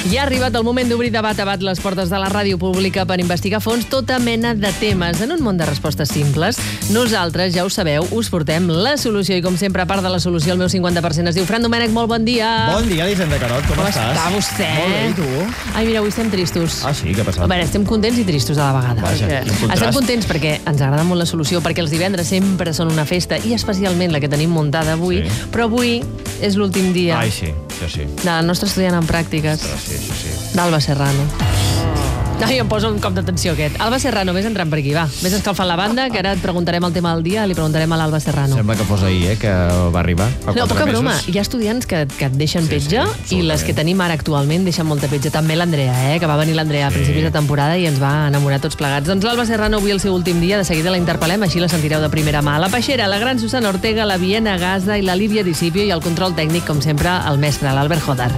Ja ha arribat el moment d'obrir de bat a bat les portes de la ràdio pública per investigar a fons tota mena de temes. En un món de respostes simples, nosaltres, ja ho sabeu, us portem la solució. I com sempre, a part de la solució, el meu 50% es diu Fran Domènech, molt bon dia. Bon dia, Elisenda Carot, com estàs? Com està vostè? Molt bé, i tu? Ai, mira, avui estem tristos. Ah, sí? Què ha passat? A veure, estem contents i tristos a la vegada. Vaja, quin contrast. Estem contents perquè ens agrada molt la solució, perquè els divendres sempre són una festa, i especialment la que tenim muntada avui, Sí. però avui és l'últim dia Ai, sí, això sí. de la nostra estudiant en pràctiques, Sí, això sí. d'Alba Serrano. Ai, em posa un cop d'atenció aquest. Alba Serrano, vés entrant per aquí, va. Vés escalfant la banda, que ara et preguntarem el tema del dia, li preguntarem a l'Alba Serrano. Sembla que fos ahir, que va arribar fa 4 No, poca mesos. broma. Hi ha estudiants que et deixen petja, sí, i les que tenim ara actualment deixen molta petja. També l'Andrea, que va venir l'Andrea a principis de temporada i ens va enamorar tots plegats. Doncs l'Alba Serrano avui el seu últim dia, de seguida la interpel·lem, així la sentireu de primera mà. La Peixera, la gran Susana Ortega, la Viena Gaza i la Lívia Discipio, i el control tècnic, com sempre, el mestre, l'Albert Hodar.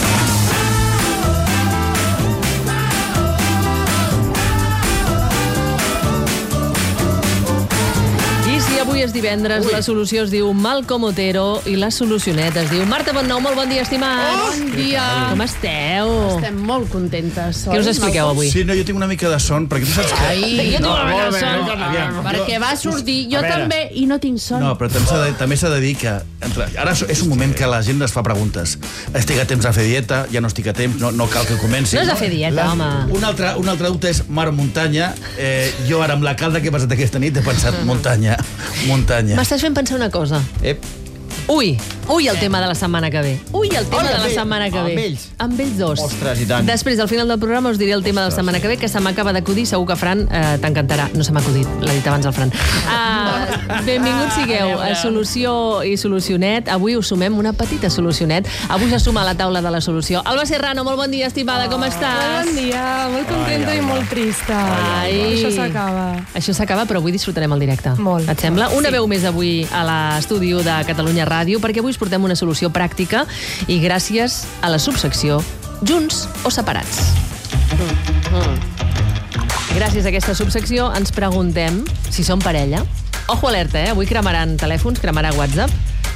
Avui és divendres, la solució es diu Malcom Otero i la solucionet es diu Marta Bonnou. Molt bon dia, estimats. Bon dia. Com esteu? Estem molt contentes. Què us expliqueu avui? Sí, no, jo tinc una mica de son, perquè tu saps que... Ai, Jo tinc una mica de son. perquè va sortir, jo també, i no tinc son. No, però també s'ha de dir que... Ara és un moment que la gent es fa preguntes. Estic a temps a fer dieta, ja no estic a temps, no cal que comenci. No és a fer dieta, home. Un altre dubte és mar o muntanya. Jo ara, amb la calda que he passat aquesta nit, he pensat muntanya. M'estàs fent pensar una cosa. Ui, el tema de la setmana que ve. Ui, el tema de la setmana que ve. Amb ells? Amb ells dos. Ostres, i tant. Després, al final del programa, us diré el tema de la setmana que ve, que se m'acaba d'acudir, segur que Fran t'encantarà. No se m'ha acudit, l'ha dit abans el Fran. Benvinguts sigueu a Solució i Solucionet. Avui us sumem una petita solucionet. Avui se suma a la taula de la solució. Alba Serrano, molt bon dia, estimada, com estàs? Bon dia, molt contenta i molt trista. Això s'acaba. Això s'acaba, però avui disfrutarem el directe. Molt. Et sembla? Una veu més avui a l'estudi de Catalunya Ràdio, perquè avui us portem una solució pràctica i gràcies a la subsecció Junts o Separats. Gràcies a aquesta subsecció ens preguntem si som parella. Ojo alerta, avui cremaran telèfons, cremarà WhatsApp.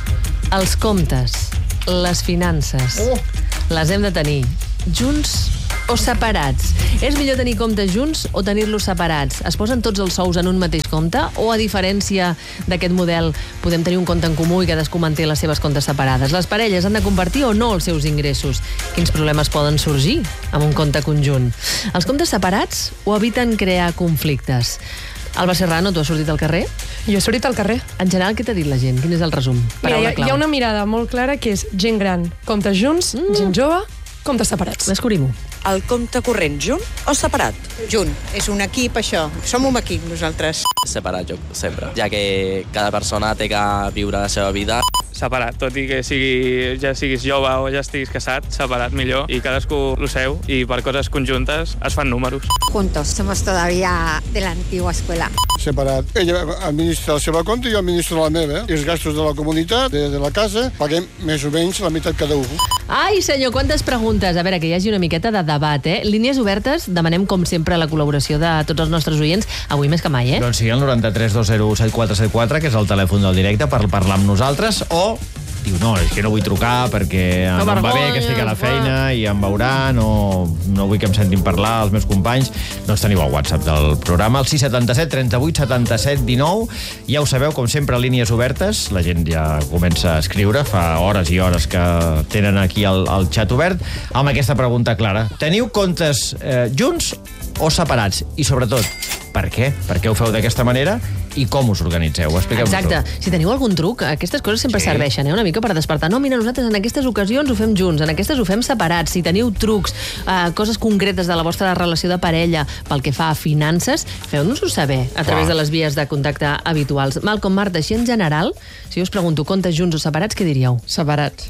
Els comptes, les finances, les hem de tenir junts o separats. És millor tenir comptes junts o tenir-los separats? Es posen tots els sous en un mateix compte o, a diferència d'aquest model, podem tenir un compte en comú i cadascú manté les seves comptes separades? Les parelles han de compartir o no els seus ingressos? Quins problemes poden sorgir amb un compte conjunt? Els comptes separats o eviten crear conflictes? Alba Serrano, tu has sortit al carrer? Jo he sortit al carrer. En general, què t'ha dit la gent? Quin és el resum? Mira, hi ha una mirada molt clara que és gent gran, comptes junts, gent jove, comptes separats. Descobrim-ho. El compte corrent junt o separat? Junt. És un equip, això. Som un equip, nosaltres. Separat, jo, sempre. Ja que cada persona té que viure la seva vida. Separat, tot i que ja siguis jove o ja estiguis casat, separat millor, i cadascú lo seu, i per coses conjuntes es fan números. Juntos, somos todavía de la antigua escuela. Separat. Ella administra la seva compte i jo administro la meva. I els gastos de la comunitat, de la casa, paguem més o menys la meitat cada un. Ai, senyor, quantes preguntes. A veure, que hi hagi una miqueta de debat, Línies obertes, demanem, com sempre, la col·laboració de tots els nostres oients, avui més que mai, Doncs sí, el 93 201 7474, que és el telèfon del directe, per parlar amb nosaltres, o diu, no, és que no vull trucar perquè no em va bé, que estic a la feina i em veuran, o no vull que em sentin parlar els meus companys. Doncs teniu el WhatsApp del programa, el 677 38 77 19. Ja ho sabeu, com sempre, línies obertes. La gent ja comença a escriure, fa hores i hores que tenen aquí el xat obert, amb aquesta pregunta clara. Teniu comptes junts o separats? I sobretot, per què? Per què ho feu d'aquesta manera? I com us organitzeu? Expliqueu-nos-ho. Exacte. Si teniu algun truc, aquestes coses sempre serveixen, una mica per despertar. No, mira, nosaltres en aquestes ocasions ho fem junts, en aquestes ho fem separats. Si teniu trucs, coses concretes de la vostra relació de parella pel que fa a finances, feu-nos-ho saber a través de les vies de contacte habituals. Malcom, Marta, així en general, si us pregunto comptes junts o separats, què diríeu? Separats.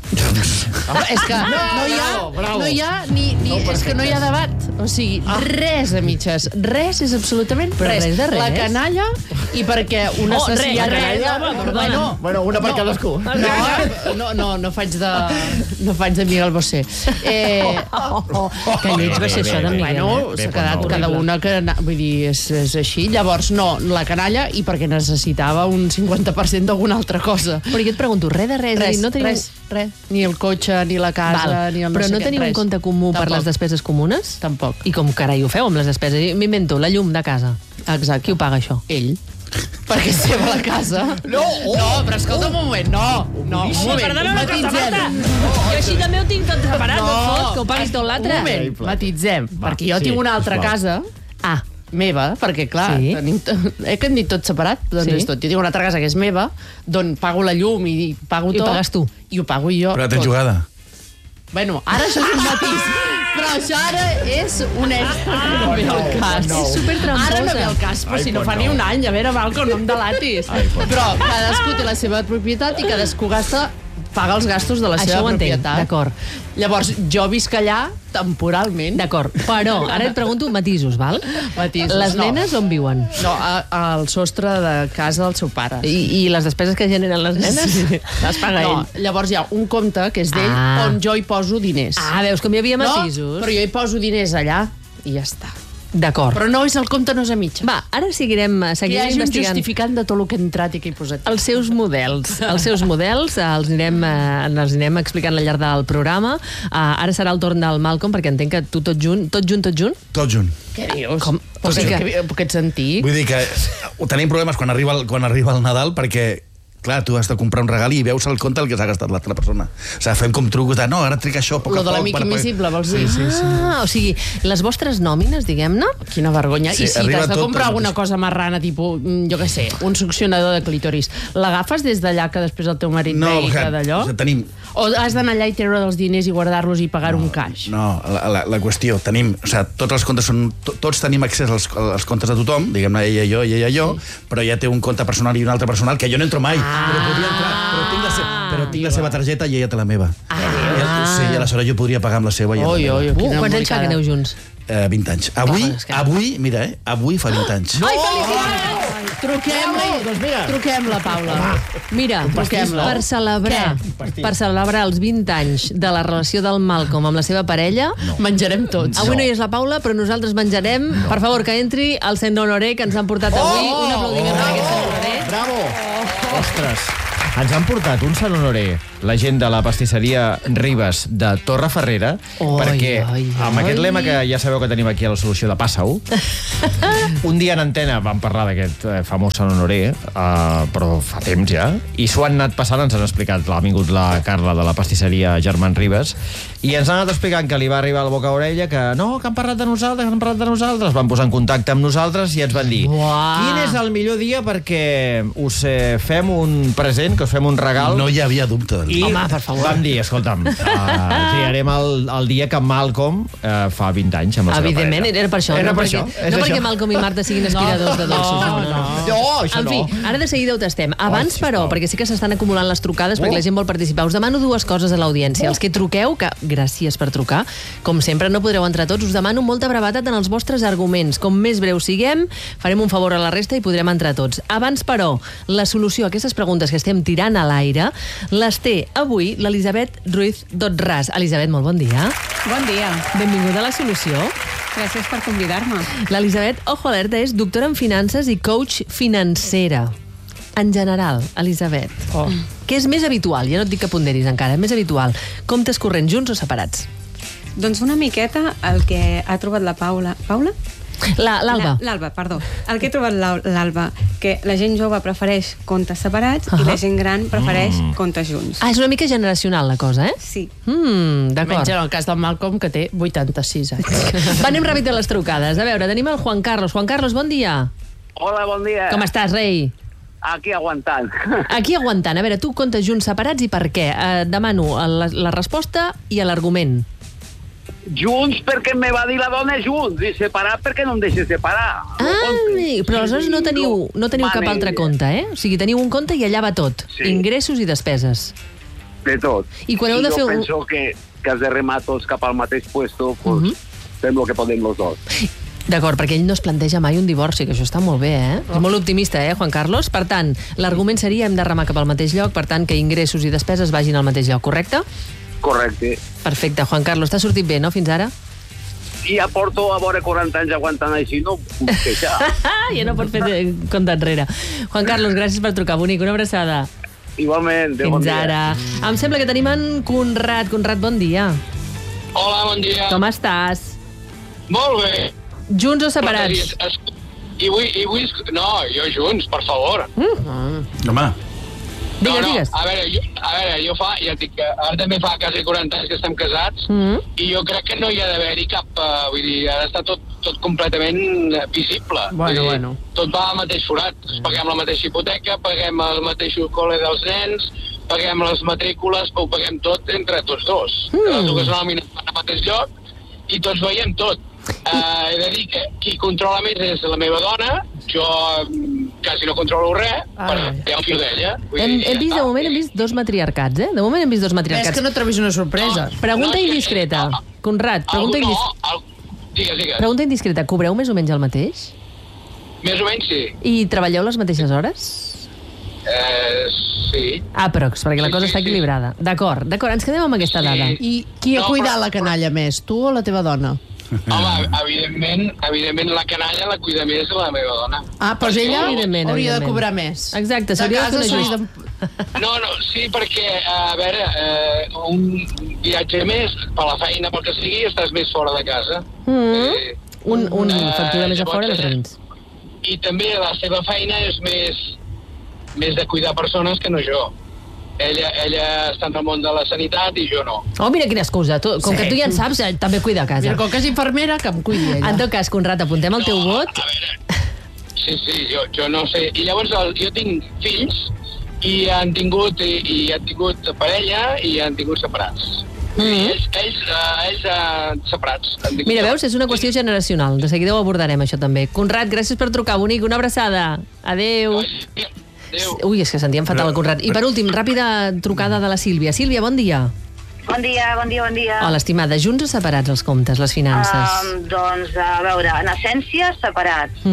És que no hi ha ni és que no hi ha debat. O sigui, res a mitges. Res és absolutament res. Res de res. La canalla, i perquè una Bueno, una per cadascú. No faig de Miguel Bosé. Que lleig va ser això de Miguel. Bueno, s'ha quedat cada una que... Vull dir, és així. Llavors, no, la canalla, i perquè necessitava un 50% d'alguna altra cosa. Però jo et pregunto, res de res. Res, no teniu res. Ni el cotxe, ni la casa, ni el Però no teniu un compte comú per les despeses comunes? Tampoc. I com carai ho feu amb les despeses? M'invento, la llum de casa. Exacte. Qui ho paga, això? Ell. Perquè és seva la casa. No, però escolta un moment. No, un moment. Perdona una cosa, Marta. Jo així també ho tinc tot separat, no fot, que ho paguis tot l'altre. Un moment, matitzem. Perquè jo tinc una altra casa meva, perquè, clar, que hem dit tot separat, doncs és tot. Jo tinc una altra casa que és meva, d'on pago la llum i pago tot. I ho pagues tu. I ho pago jo. Però tens jugada. Bueno, ara això és un matís. Però això ara és un extra que no ve al cas. És supertramposa. Ara no ve al cas, però si no fa ni un any, a veure, Malcolm, no em delatis. Però cadascú té la seva propietat i cadascú paga els gastos de la seva propietat. D'acord. Llavors, jo visc allà temporalment. D'acord, però ara et pregunto matisos, val? Matisos, les nenes on viuen? No, al sostre de casa del seu pare. I les despeses que generen les nenes? Les paga ell? No, llavors hi ha un compte, que és d'ell, on jo hi poso diners. Veus com hi havia matisos? No, però jo hi poso diners allà i ja està. D'acord. Però no és el compte, no és a mitja. Va, ara seguirem investigant. Que hi hagi un justificant de tot el que he entrat i que he posat. Els seus models. Els els anirem explicant al llarg del programa. Ara serà el torn del Malcolm, perquè entenc que tu tot junt? Tot junt. Què dius? Com? Que ets antic? Vull dir que tenim problemes quan arriba el Nadal, perquè clar, tu has de comprar un regal i veus el compte el que s'ha gastat l'altra persona. O sigui, fem com trucos de, no, ara trec això a poc a poc. Lo de l'amic invisible, vols dir? Sí. O sigui, les vostres nòmines, diguem-ne? Quina vergonya. Sí, I si t'has de comprar alguna cosa marrana, tipus, jo què sé, un succionador de clítoris, l'agafes des d'allà que després el teu marit vegi que d'allò? No, tenim... O has d'anar allà i treure els diners i guardar-los i pagar un caix? No, la qüestió, tenim... O sigui, tots els comptes són... Tots tenim accés als comptes de tothom, diguem-ne, ella i jo, però ja té un compte personal i un altre personal que jo no entro mai. Però podria entrar, però tinc la seva targeta i ella té la meva. Sí, i aleshores jo podria pagar amb la seva. Quants anys fa que aneu junts? 20 anys. Avui, mira, avui fa 20 anys. Ai, felicitats! Truquem-la, Paula. Mira, per celebrar els 20 anys de la relació del Malcolm amb la seva parella, menjarem tots. Avui no hi és la Paula, però nosaltres menjarem. Per favor, que entri el Saint-Honoré que ens han portat avui. Un aplaudiment per aquest Saint-Honoré. Bravo! Ostres! Ens han portat un Sant Honoré, la gent de la pastisseria Ribes de Torreferrera, perquè amb aquest lema que ja sabeu que tenim aquí a la solució de Passa-ho, un dia en antena vam parlar d'aquest famós Sant Honoré, però fa temps ja, i s'ho han anat passant, ens han explicat, l'ha vingut la Carla de la pastisseria Germán Ribes, i ens han anat explicant que li va arribar al boca a orella que no, que han parlat de nosaltres, van posar en contacte amb nosaltres i ens van dir quin és el millor dia perquè us fem un present, que us fem un regal. No hi havia dubte. Home, per favor. Vam dir, escolta'm, triarem el dia que Malcolm fa 20 anys amb la seva parella. Evidentment, era per això. No perquè Malcolm i Marta siguin aspiradors de dolços. No, això no. En fi, ara de seguida ho tastem. Abans, però, perquè sí que s'estan acumulant les trucades perquè la gent vol participar, us demano dues coses a l'audiència. Els que truqueu, que gràcies per trucar, com sempre no podreu entrar tots, us demano molta brevetat en els vostres arguments. Com més breus siguem, farem un favor a la resta i podrem entrar tots. Abans, però, la solució a aquestes preguntes que estem tirant a l'aire les té avui l'Elisabet Ruiz Dotras. Elisabet, molt bon dia. Bon dia. Benvinguda a La Solució. Gràcies per convidar-me. L'Elisabet, ojo alerta, és doctora en finances i coach financera. En general, Elisabet, què és més habitual? Ja no et dic que ponderis encara, més habitual. Comptes corrents junts o separats? Doncs una miqueta el que ha trobat la Paula. Paula? L'Alba. L'Alba, perdó. El que ha trobat l'Alba, que la gent jove prefereix comptes separats i la gent gran prefereix comptes junts. És una mica generacional la cosa, eh? Sí. D'acord. Menys en el cas del Malcolm, que té 86 anys. Va, anem ràpid a les trucades. A veure, tenim el Juan Carlos. Juan Carlos, bon dia. Hola, bon dia. Com estàs, rei? Aquí aguantant. Aquí aguantant. A veure, tu comptes junts separats i per què? Demano la resposta i l'argument. Junts perquè me va dir la dona junts, i separat perquè no em deixa separar. Però aleshores no teniu cap altre compte, eh? O sigui, teniu un compte i allà va tot. Sí. Ingressos i despeses. De tot. I quan heu de fer... Jo penso que has de remar tots cap al mateix puesto, pues, fem el que podem los dos. D'acord, perquè ell no es planteja mai un divorci, que això està molt bé, eh? És molt optimista, Juan Carlos? Per tant, l'argument seria hem de remar cap al mateix lloc, per tant, que ingressos i despeses vagin al mateix lloc, correcte? Correcte. Perfecte, Juan Carlos, t'ha sortit bé, no, fins ara? I ja porto a vora 40 anys aguantant així, no puc queixar. Ja no pots fer compte enrere. Juan Carlos, gràcies per trucar, bonic, una abraçada. Igualment, Déu, bon Fins dia. ara. Em sembla que tenim en Conrad. Conrad, bon dia. Hola, bon dia. Com estàs? Molt bé. Junts o separats? I vull... No, jo junts, per favor. Home. Digues. A veure, jo ja et dic que ara també fa quasi 40 anys que estem casats i jo crec que no hi ha d'haver-hi cap... vull dir, ha d'estar tot completament visible. Bueno. Tot va al mateix forat. Paguem la mateixa hipoteca, paguem el mateix col·le dels nens, paguem les matrícules, ho paguem tot entre tots dos. Les dues nòmines van al mateix lloc i tots veiem tot. He de dir que qui controla més és la meva dona, jo quasi no controlo res, però hi ha un fil d'ella. Hem vist, de moment, hem vist dos matriarcats, eh? De moment hem vist dos matriarcats. És que no trobis una sorpresa. Pregunta indiscreta. Conrad, pregunta indiscreta. Digues. Pregunta indiscreta. Cobreu més o menys el mateix? Més o menys sí. I treballeu les mateixes hores? Sí. Aprox, perquè la cosa està equilibrada. D'acord, ens quedem amb aquesta dada. I qui ha cuidat la canalla més, tu o la teva dona? Home, evidentment la canalla la cuida més la meva dona. Però ella hauria de cobrar més. Exacte, s'hauria de fer una No, sí, perquè, a veure, un viatge més per la feina, pel que sigui, estàs més fora de casa. Un factura més a fora, l'altre dins. I també la seva feina és més de cuidar persones que no jo. Ella està en el món de la sanitat i jo no. Oh, mira quina excusa. Com que tu ja en saps, també cuida a casa. Mira, com que és infermera, que em cuidi ella. En tot cas, Conrad, apuntem el teu vot. A veure, sí, jo no sé. I llavors jo tinc fills i han tingut parella i han tingut separats. Ells separats. Mira, veus, és una qüestió generacional. De seguida ho abordarem, això també. Conrad, gràcies per trucar, bonic. Una abraçada. Adéu. Ui, és que sentíem fatal el Conrad. I per últim, ràpida trucada de la Sílvia. Sílvia, bon dia. Bon dia. Hola, estimada. Junts o separats els comptes, les finances? Doncs, a veure, en essència, separats.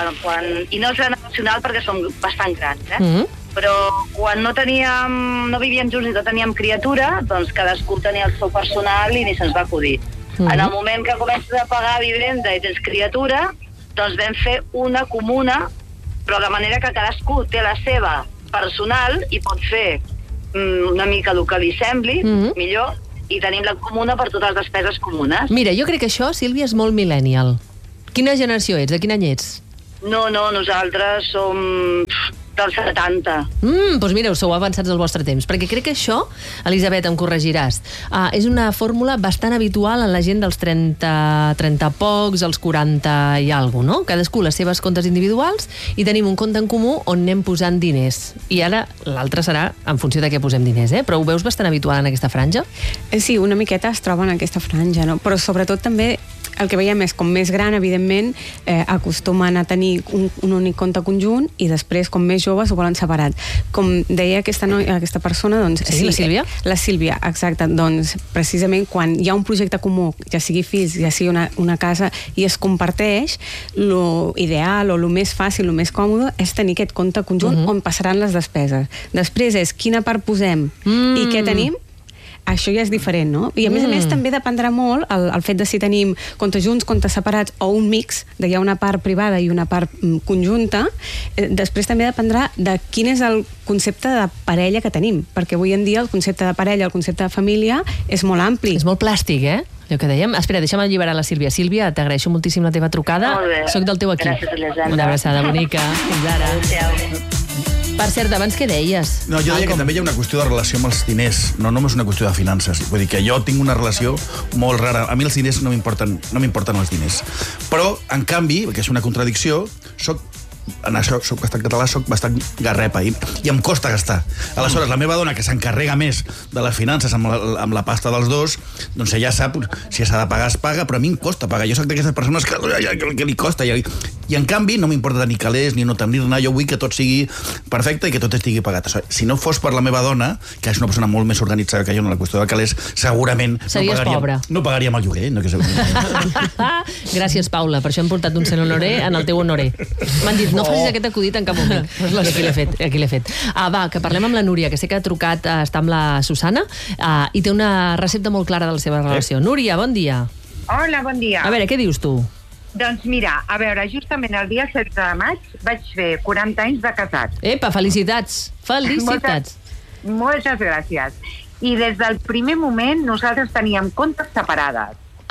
I no és generacional perquè som bastant grans, Però quan no vivíem junts i no teníem criatura, doncs cadascú tenia el seu personal i ni se'ns va acudir. En el moment que comences a pagar vivenda i tens criatura, doncs vam fer una comuna, però de manera que cadascú té la seva personal i pot fer una mica el que li sembli, millor, i tenim la comuna per totes les despeses comunes. Mira, jo crec que això, Sílvia, és molt millennial. Quina generació ets? De quin any ets? No, nosaltres som del 70. Doncs mira, sou avançats del vostre temps, perquè crec que això, Elisabet, em corregiràs, és una fórmula bastant habitual en la gent dels 30 pocs, els 40 i alguna cosa, no? Cadascú les seves comptes individuals i tenim un compte en comú on anem posant diners. I ara l'altre serà en funció de què posem diners, Però ho veus bastant habitual en aquesta franja? Sí, una miqueta es troba en aquesta franja, no? Però sobretot també el que veiem és com més gran, evidentment, acostumen a tenir un únic compte conjunt i després, com més joves, ho volen separat. Com deia aquesta persona, doncs... Sí, la Sílvia? La Sílvia, exacte. Doncs, precisament, quan hi ha un projecte comú, ja sigui fills, ja sigui una casa, i es comparteix, lo ideal o lo més fàcil, lo més còmode, és tenir aquest compte conjunt on passaran les despeses. Després és quina part posem i què tenim. Això ja és diferent, no? I a més també dependrà molt el fet de si tenim comptes junts, comptes separats o un mix, de hi ha una part privada i una part conjunta. Després també dependrà de quin és el concepte de parella que tenim, perquè avui en dia el concepte de parella, el concepte de família és molt ampli. És molt plàstic, allò que dèiem. Espera, deixa'm alliberar la Sílvia. Sílvia, t'agraeixo moltíssim la teva trucada. Molt bé. Soc del teu equip. Gràcies, Elisenda. Una abraçada bonica. Fins ara. Per cert, abans què deies? No, jo deia que també hi ha una qüestió de relació amb els diners, no només una qüestió de finances. Vull dir que jo tinc una relació molt rara. A mi els diners no m'importen els diners. Però, en canvi, que és una contradicció, en això soc bastant català, soc bastant garrepa i em costa gastar. Aleshores, la meva dona, que s'encarrega més de les finances amb la pasta dels dos, doncs ella sap si s'ha de pagar es paga, però a mi em costa pagar. Jo soc d'aquestes persones que li costa. I en canvi no m'importa tenir calés ni no tenir-ne. Jo vull que tot sigui perfecte i que tot estigui pagat. Si no fos per la meva dona, que és una persona molt més organitzada que jo en la qüestió de calés, segurament no pagaríem el lloguer. Gràcies, Paula. Per això hem portat un Sant Honoré en el teu honoré. M'han dit, no facis aquest acudit en cap moment. Aquí l'he fet. Va, que parlem amb la Núria, que sé que ha trucat, està amb la Susana, i té una recepta molt clara de la seva relació. Núria, bon dia. Hola, bon dia. A veure, què dius tu? Doncs mira, a veure, justament el dia 16 de maig vaig fer 40 anys de casat. Epa, felicitats. Felicitats. Moltes gràcies. I des del primer moment nosaltres teníem comptes separades.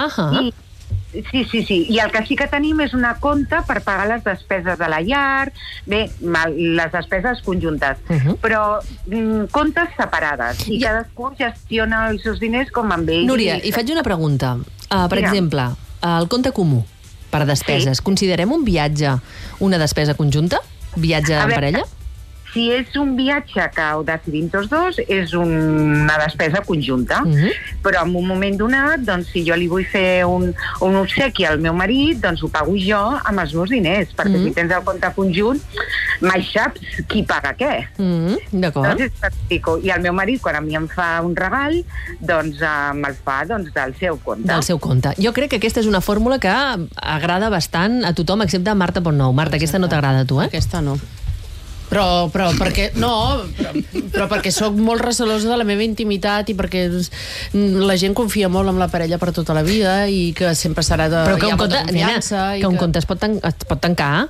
Sí. I el que sí que tenim és una compte per pagar les despeses de la llar, bé, les despeses conjuntes, però comptes separades, i cadascú gestiona els seus diners com amb ell. Núria, i faig una pregunta. Per exemple, el compte comú per despeses, considerem un viatge una despesa conjunta? Viatge en parella? Si és un viatge que ho decidim tots dos, és una despesa conjunta. Però en un moment donat, doncs, si jo li vull fer un obsequi al meu marit, doncs ho pago jo amb els meus diners, perquè si tens el compte conjunt, mai saps qui paga què. D'acord. I el meu marit, quan a mi em fa un regal, doncs me'l fa del seu compte. Del seu compte. Jo crec que aquesta és una fórmula que agrada bastant a tothom, excepte a Marta Pontnou. Marta, aquesta no t'agrada a tu, eh? Aquesta no. Però perquè però perquè sóc molt recelosa de la meva intimitat i perquè la gent confia molt en la parella per tota la vida i que sempre serà de però que un compte, nena, que un compte es pot tancar.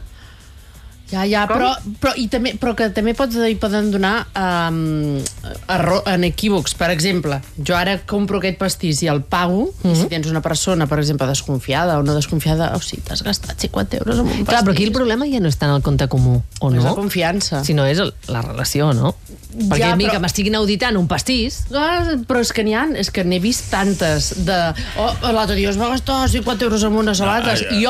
Però que també poden donar en equívocs. Per exemple, jo ara compro aquest pastís i el pago, i si tens una persona, per exemple, desconfiada o no desconfiada, t'has gastat 50 euros en un pastís. Clar, però aquí el problema ja no està en el compte comú, o no? És la confiança. Si no és la relació, no? Perquè a mi que m'estiguin auditant un pastís... Però és que n'he vist tantes de... l'altre dia es va gastar 50 euros en unes salates, i jo,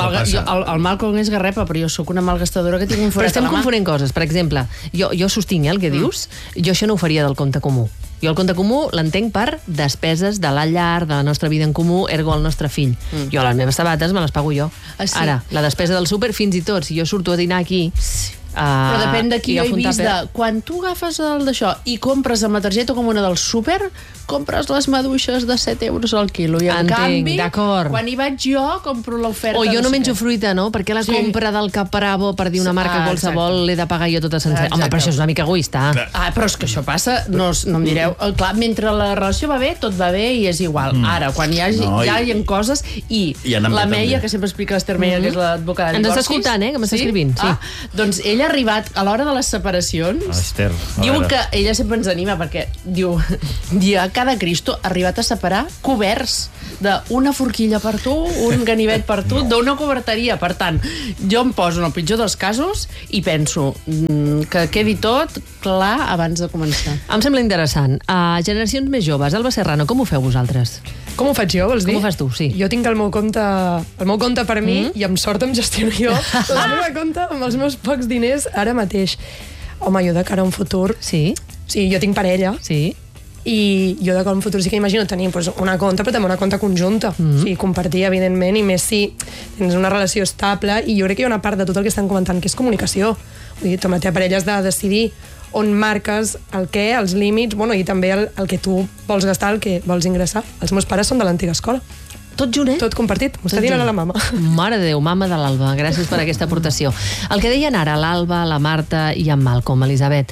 el Malcolm és garrepa, però jo sóc una malgastadora que tinc un forat a la mà. Però estem confonent coses. Per exemple, jo sostinc el que dius, jo això no ho faria del compte comú. Jo el compte comú l'entenc per despeses de la llar, de la nostra vida en comú, ergo el nostre fill. Jo les meves sabates me les pago jo. Ara, la despesa del súper, fins i tot, si jo surto a dinar aquí... Però depèn de qui jo he vist quan tu agafes el d'això i compres amb la targeta comuna del súper, compres les maduixes de 7 euros al quilo, i en canvi quan hi vaig jo compro l'oferta. O jo no menjo fruita, no? Perquè la compra del Capravo, per dir una marca qualsevol, l'he de pagar jo tota sencera. Home, però això és una mica egoista. Però és que això passa, no em direu, clar, mentre la relació va bé, tot va bé i és igual. Ara, quan hi ha coses, i la Meia, que sempre explica l'Ester Meia, que és l'advocada de divorcis. Ens està escoltant, que m'està escrivint. Doncs ella ha arribat a l'hora de les separacions, diu que ella sempre ens anima perquè diu, a cada Cristo ha arribat a separar coberts d'una forquilla per tu, un ganivet per tu, d'una coberteria. Per tant, jo em poso en el pitjor dels casos i penso que quedi tot clar abans de començar. Em sembla interessant. Generacions més joves, Alba Serrano, com ho feu vosaltres? Com ho faig jo, vols dir? Com ho fas tu, sí. Jo tinc el meu compte per mi i amb sort em gestiono jo la meva compte amb els meus pocs diners ara mateix. Home, jo de cara a un futur... Sí, jo tinc parella. Sí. I jo de cara a un futur sí que imagino tenir una compte, però també una compte conjunta. Sí, compartir, evidentment, i més si tens una relació estable. I jo crec que hi ha una part de tot el que estan comentant que és comunicació. Vull dir, tu amb la teva parella has de decidir on marques el què, els límits, i també el que tu vols gastar, el que vols ingressar. Els meus pares són de l'antiga escola. Tot junt, Tot compartit. M'ho està dient ara la mama. Mare de Déu, mama de l'Alba. Gràcies per aquesta aportació. El que deien ara l'Alba, la Marta i en Malcolm, Elisabet,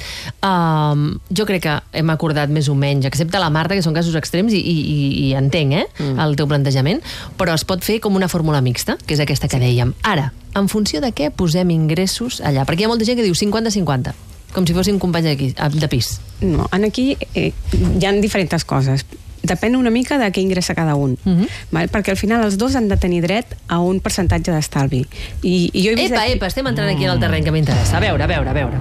jo crec que hem acordat més o menys, excepte la Marta, que són casos extrems, i entenc, el teu plantejament, però es pot fer com una fórmula mixta, que és aquesta que dèiem. Ara, en funció de què posem ingressos allà? Perquè hi ha molta gent que diu 50-50. Com si fossin companys de pis. No, aquí hi ha diferents coses. Depèn una mica de què ingressa cada un. Perquè al final els dos han de tenir dret a un percentatge d'estalvi. Epa, estem entrant aquí en el terreny que m'interessa. A veure.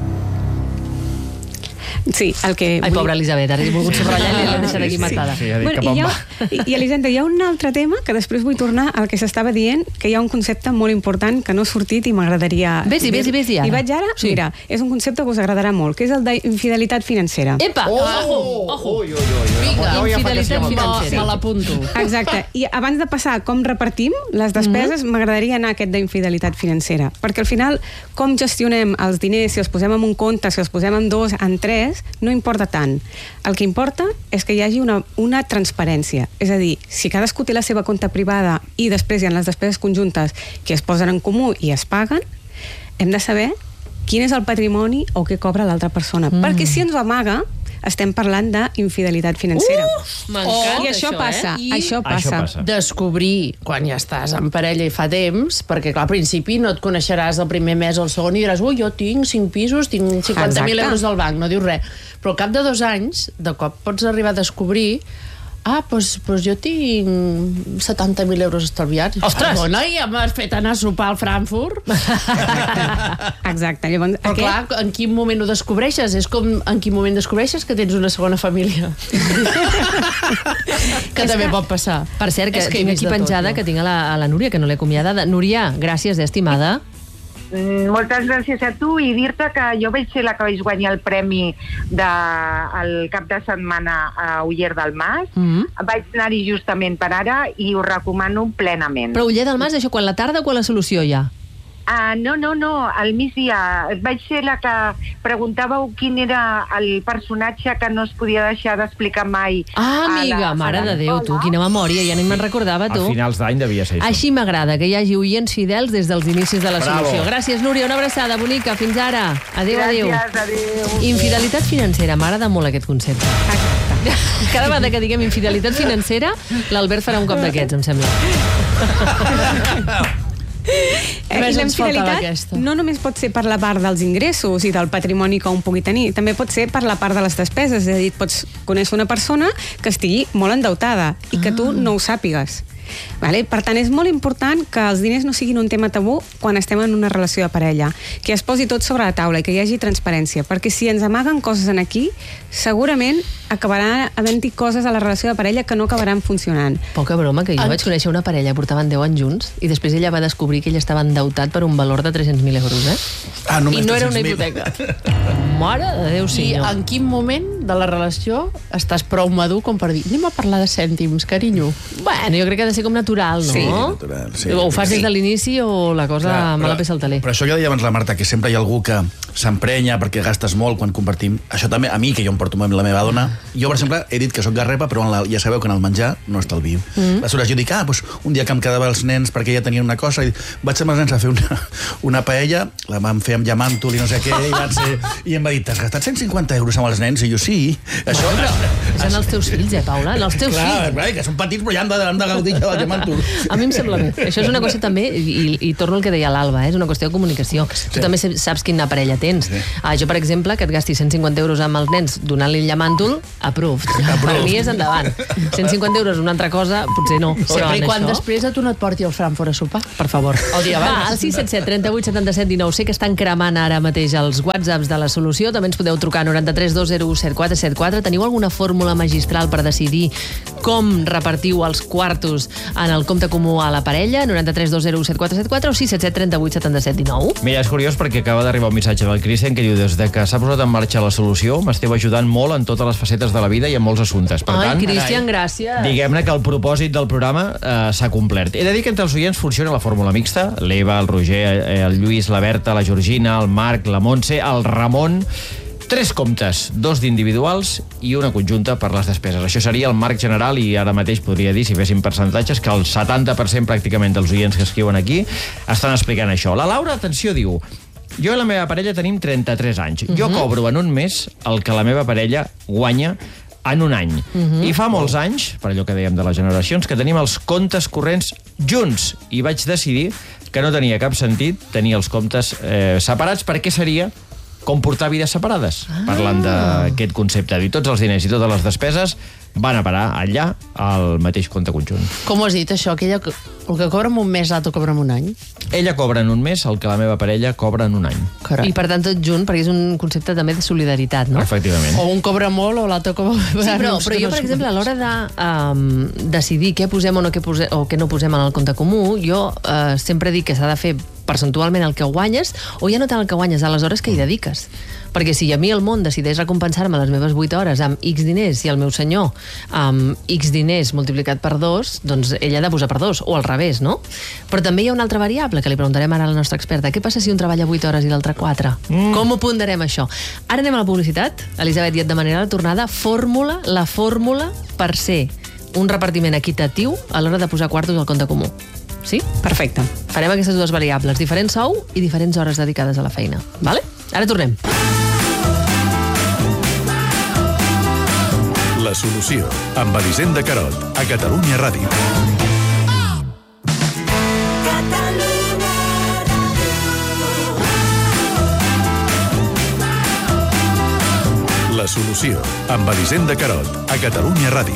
Sí, el que... Ai, pobra Elisabet, ara he volgut subratllar i l'he deixat aquí matada. I Elisenda, hi ha un altre tema que després vull tornar al que s'estava dient, que hi ha un concepte molt important que no ha sortit i m'agradaria... Vés-hi ara. I vaig ara? Sí. Mira, és un concepte que us agradarà molt, que és el d'infidelitat financera. Epa! Ojo! Vinga, infidelitat financera. Me l'apunto. Exacte. I abans de passar a com repartim les despeses, m'agradaria anar a aquest d'infidelitat financera. Perquè al final, com gestionem els diners, si els posem en un compte, si els posem en dos, en tres, no importa tant. El que importa és que hi hagi una transparència. És a dir, si cadascú té la seva compte privada i després hi ha les despeses conjuntes que es posen en comú i es paguen, hem de saber quin és el patrimoni o què cobra l'altra persona. Perquè si ens ho amaga, estem parlant d'infidelitat financera. M'encanta I això passa, això passa. Descobrir, quan ja estàs en parella i fa temps, perquè clar, al principi no et coneixeràs el primer mes o el segon i diràs, jo tinc 5 pisos, tinc 50.000 euros del banc, no dius res. Però al cap de 2 anys, de cop pots arribar a descobrir doncs jo tinc 70.000 euros estalviats. Ostres! Dona, ja m'has fet anar a sopar al Frankfurt. Exacte. Llavors, però clar, en quin moment ho descobreixes? És com en quin moment descobreixes que tens una segona família. Que també pot passar. Per cert, que tinc aquí penjada, que tinc a la Núria, que no l'he acomiadada. Núria, gràcies, estimada. Moltes gràcies a tu i dir-te que jo vaig ser la que vaig guanyar el premi del cap de setmana a Uller del Mas. Vaig anar-hi justament per ara i ho recomano plenament. Però Uller del Mas, això quan la tarda o quan la solució ja? No, al migdia. Vaig ser la que preguntàveu quin era el personatge que no es podia deixar d'explicar mai. Amiga, mare de Déu, tu, quina memòria, ja ni me'n recordava, tu. A finals d'any devia ser això. Així m'agrada, que hi hagi oients fidels des dels inicis de la solució. Gràcies, Núria, una abraçada bonica, fins ara. Adéu. Gràcies, adéu. Infidelitat financera, m'agrada molt aquest concepte. Cada vegada que diguem infidelitat financera, l'Albert farà un cop d'aquests, em sembla. La infidelitat no només pot ser per la part dels ingressos i del patrimoni que un pugui tenir, també pot ser per la part de les despeses. És a dir, pots conèixer una persona que estigui molt endeutada i que tu no ho sàpigues. Per tant, és molt important que els diners no siguin un tema tabú quan estem en una relació de parella, que es posi tot sobre la taula i que hi hagi transparència, perquè si ens amaguen coses en aquí, segurament acabarà havent-hi coses a la relació de parella que no acabaran funcionant. Poca broma, que jo vaig conèixer una parella, portaven 10 anys junts, i després ella va descobrir que ell estava endeutat per un valor de 300.000 euros, I no era una hipoteca. Mare de Déu, senyor. I en quin moment de la relació estàs prou madur com per dir, anem a parlar de cèntims, carinyo? Bueno, jo crec que ha de ser com natural, no? Sí, natural, sí. O ho fas des de l'inici o la cosa me la pesa el taler. Però això que deia abans la Marta, que sempre hi ha algú que s'emprenya perquè gastes molt quan compartim. Això també, a mi, que jo em porto amb la meva dona, jo, per exemple, he dit que soc garrepa, però ja sabeu que en el menjar no estalvio. Aleshores jo dic, un dia que em quedava els nens perquè ja tenien una cosa, i vaig amb els nens a fer una paella, la vam fer amb llamàntol i no sé què, i em va dir, t'has gastat 150 euros amb els nens? I jo, sí. Són els teus fills, Paula? Els teus fills. Clar, que són petits, però ja han de gaudir del llamàntol. A mi em sembla bé. Això és una cosa també, i torno al que deia l'Alba, és una qüestió de comunicació. Tu també saps quina parella tens. Jo, per exemple, que et gastis 150 euros amb els nens donant-li el llamàntol, approved. Per mi és endavant. 150 euros una altra cosa, potser no. Sempre i quan després a tu no et porti el Frankfurt a sopar. Per favor. El dia abans. Al 677 38 77 19. Sé que estan cremant ara mateix els whatsapps de la solució. També ens podeu trucar 93 201 7474. Teniu alguna fórmula magistral per decidir com repartiu els quartos en el compte comú a la parella? 93 201 7474 o 677 38 77 19. Mira, és curiós perquè acaba d'arribar un missatge del Cristian que diu, des de que s'ha posat en marxa la solució m'esteu ajudant molt en totes les facetes de la vida i en molts assumptes. Per tant, Cristian, gràcies. Diguem-ne que el propòsit del programa s'ha complert. He de dir que entre els oients funciona la fórmula mixta. L'Eva, el Roger, el Lluís, la Berta, la Georgina, el Marc, la Montse, el Ramon. 3 comptes, 2 d'individuals i una conjunta per les despeses. Això seria el marc general i ara mateix podria dir, si féssim percentatges, que el 70% pràcticament dels oients que escriuen aquí estan explicant això. La Laura, atenció, diu: jo i la meva parella tenim 33 anys. Jo cobro en un mes el que la meva parella guanya en un any. I fa molts anys, per allò que dèiem de les generacions, que tenim els comptes corrents junts. I vaig decidir que no tenia cap sentit tenir els comptes separats, perquè seria com portar vides separades, parlant d'aquest concepte. I tots els diners i totes les despeses van a parar allà al mateix compte conjunt. Com ho has dit, això? Que ella, el que cobra en un mes, l'altre cobra en un any? Ella cobra en un mes el que la meva parella cobra en un any. Carai. I per tant tot junt, perquè és un concepte també de solidaritat, no? Efectivament. O un cobra molt o l'altre cobra... Sí, però jo, per exemple, a l'hora de decidir què posem o què no posem en el compte comú, jo sempre dic que s'ha de fer percentualment el que guanyes, o ja no tant el que guanyes, aleshores que hi dediques. Perquè si a mi el món decideix recompensar-me les meves 8 hores amb X diners i el meu senyor amb X diners multiplicat per 2, doncs ell ha de posar per 2, o al revés, no? Però també hi ha una altra variable que li preguntarem ara a la nostra experta. Què passa si un treballa 8 hores i l'altre 4? Com ho ponderem, això? Ara anem a la publicitat. Elisabet, i et demanaré la tornada. La fórmula per ser un repartiment equitatiu a l'hora de posar quartos al compte comú. Sí? Perfecte. Farem aquestes dues variables, diferent sou i diferents hores dedicades a la feina. Vale? Ara tornem. La solució, amb Elisenda Carot, a Catalunya Ràdio. La solució, amb Elisenda Carot, a Catalunya Ràdio.